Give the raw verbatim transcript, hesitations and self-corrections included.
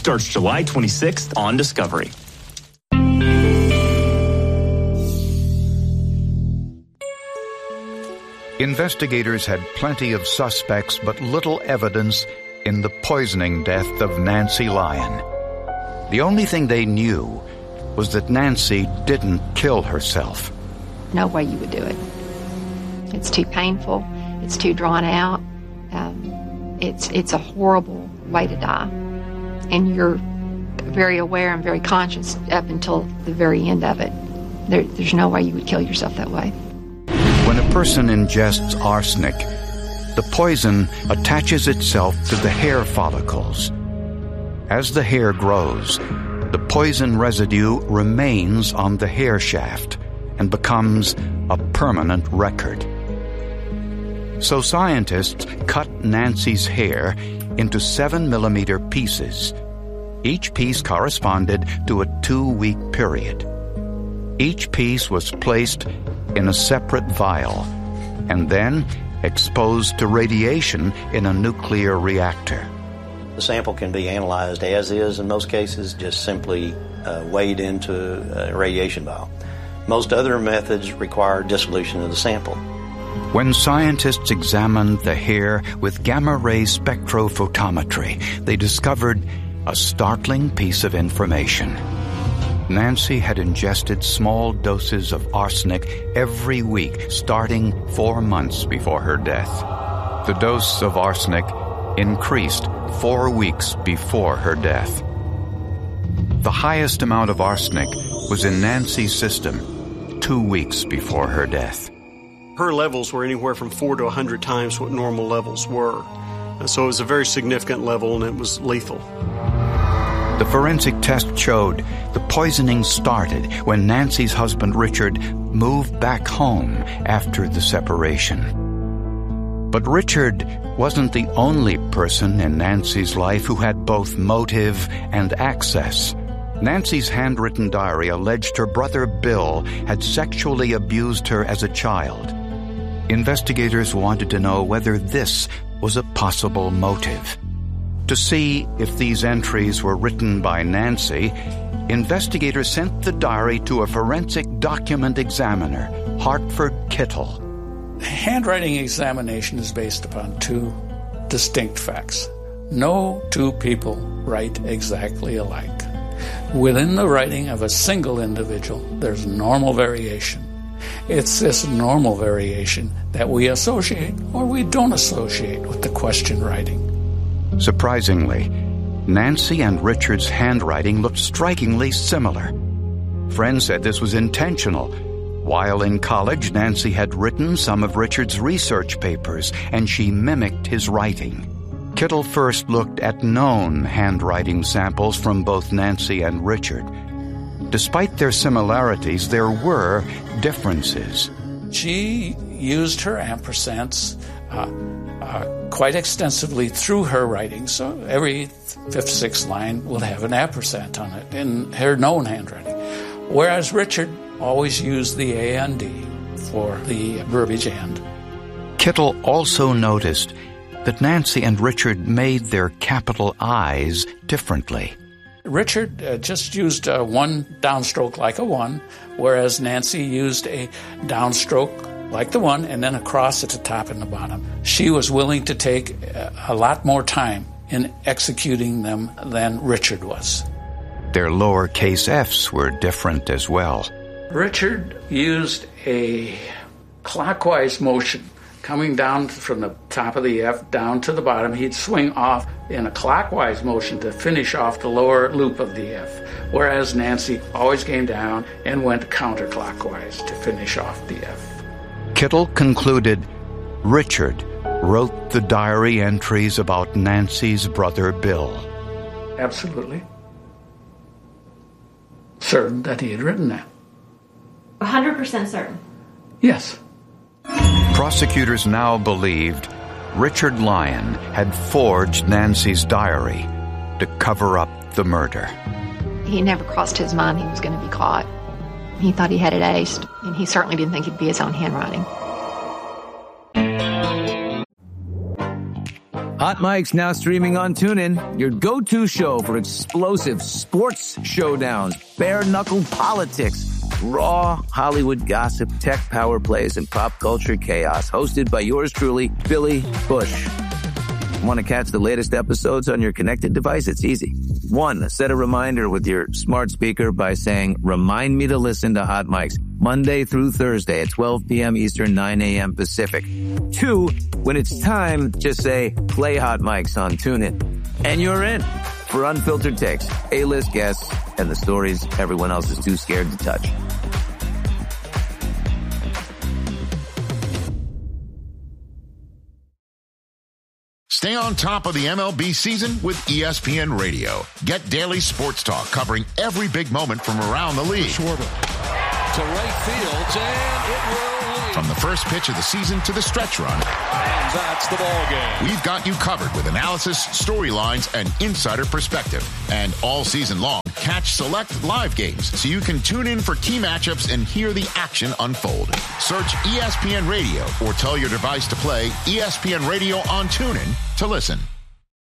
Starts July twenty-sixth on Discovery. Investigators had plenty of suspects but little evidence in the poisoning death of Nancy Lyon. The only thing they knew was that Nancy didn't kill herself. No way you would do it. It's too painful. It's too drawn out. Um, it's it's a horrible way to die. And you're very aware and very conscious up until the very end of it. There, there's no way you would kill yourself that way. When a person ingests arsenic, the poison attaches itself to the hair follicles. As the hair grows, the poison residue remains on the hair shaft and becomes a permanent record. So scientists cut Nancy's hair into seven millimeter pieces. Each piece corresponded to a two-week period. Each piece was placed in a separate vial and then exposed to radiation in a nuclear reactor. The sample can be analyzed as is in most cases, just simply uh, weighed into a radiation vial. Most other methods require dissolution of the sample. When scientists examined the hair with gamma-ray spectrophotometry, they discovered a startling piece of information. Nancy had ingested small doses of arsenic every week, starting four months before her death. The dose of arsenic increased four weeks before her death. The highest amount of arsenic was in Nancy's system two weeks before her death. Her levels were anywhere from four to one hundred times what normal levels were. So it was a very significant level, and it was lethal. The forensic test showed the poisoning started when Nancy's husband Richard moved back home after the separation. But Richard wasn't the only person in Nancy's life who had both motive and access. Nancy's handwritten diary alleged her brother Bill had sexually abused her as a child. Investigators wanted to know whether this was a possible motive. To see if these entries were written by Nancy, investigators sent the diary to a forensic document examiner, Hartford Kittle. Handwriting examination is based upon two distinct facts. No two people write exactly alike. Within the writing of a single individual, there's normal variation. It's this normal variation that we associate or we don't associate with the question writing. Surprisingly, Nancy and Richard's handwriting looked strikingly similar. Friends said this was intentional. While in college, Nancy had written some of Richard's research papers, and she mimicked his writing. Kittle first looked at known handwriting samples from both Nancy and Richard. Despite their similarities, there were differences. She used her ampersands uh, uh, quite extensively through her writing, so every fifth, sixth line will have an ampersand on it in her known handwriting. Whereas Richard always used the A and D for the verbiage and. Kittle also noticed that Nancy and Richard made their capital I's differently. Richard uh, just used uh, one downstroke like a one, whereas Nancy used a downstroke like the one and then a cross at the top and the bottom. She was willing to take uh, a lot more time in executing them than Richard was. Their lowercase f's were different as well. Richard used a clockwise motion coming down from the top of the F down to the bottom. He'd swing off in a clockwise motion to finish off the lower loop of the F, whereas Nancy always came down and went counterclockwise to finish off the F. Kittle concluded Richard wrote the diary entries about Nancy's brother Bill. Absolutely certain that he had written that. one hundred percent certain? Yes. Prosecutors now believed Richard Lyon had forged Nancy's diary to cover up the murder. He never crossed his mind he was going to be caught. He thought he had it aced, and he certainly didn't think it'd be his own handwriting. Hot Mike's now streaming on TuneIn, your go-to show for explosive sports showdowns, bare-knuckle politics, raw Hollywood gossip, tech power plays, and pop culture chaos. Hosted by yours truly, Billy Bush. Want to catch the latest episodes on your connected device? It's easy. One, set a reminder with your smart speaker by saying, remind me to listen to Hot Mics Monday through Thursday at twelve p.m. Eastern, nine a.m. Pacific. Two, when it's time, just say, play Hot Mics on TuneIn. And you're in for unfiltered takes, A-list guests, and the stories everyone else is too scared to touch. Stay on top of the M L B season with E S P N Radio. Get daily sports talk covering every big moment from around the league. Schwarber to right field, and it will lead. From the first pitch of the season to the stretch run. And that's the ball game. We've got you covered with analysis, storylines, and insider perspective. And all season long, catch select live games so you can tune in for key matchups and hear the action unfold. Search E S P N Radio or tell your device to play E S P N Radio on TuneIn to listen.